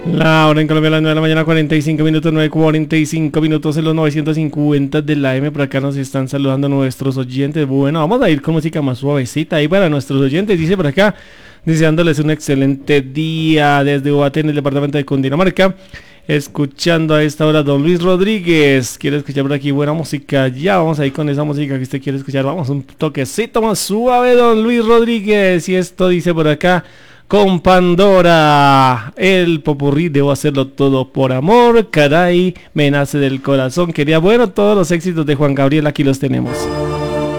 La hora en Colombia a las 9 de la mañana, 45 minutos, 9:45 en los 950 de la M. Por acá nos están saludando nuestros oyentes. Bueno, vamos a ir con música más suavecita ahí para nuestros oyentes. Dice por acá, deseándoles un excelente día desde Ubaté en el departamento de Cundinamarca. Escuchando a esta hora Don Luis Rodríguez. Quiere escuchar por aquí buena música. Ya vamos ahí con esa música que usted quiere escuchar. Vamos un toquecito más suave, Don Luis Rodríguez. Y esto dice por acá: con Pandora, el popurrí, debo hacerlo todo por amor, caray, me nace del corazón. Quería, bueno, todos los éxitos de Juan Gabriel aquí los tenemos.